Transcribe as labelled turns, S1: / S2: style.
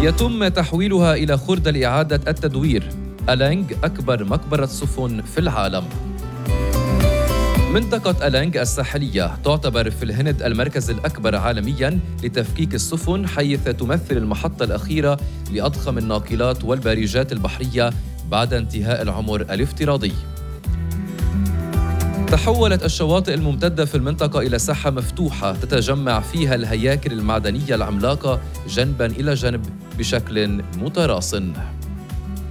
S1: يتم تحويلها إلى خردة لإعادة التدوير. ألانغ أكبر مقبرة سفن في العالم. منطقة ألانغ الساحلية تعتبر في الهند المركز الأكبر عالمياً لتفكيك السفن، حيث تمثل المحطة الأخيرة لأضخم الناقلات والبارجات البحرية بعد انتهاء العمر الافتراضي. تحولت الشواطئ الممتدة في المنطقة إلى ساحة مفتوحة تتجمع فيها الهياكل المعدنية العملاقة جنباً إلى جنب بشكل متراص.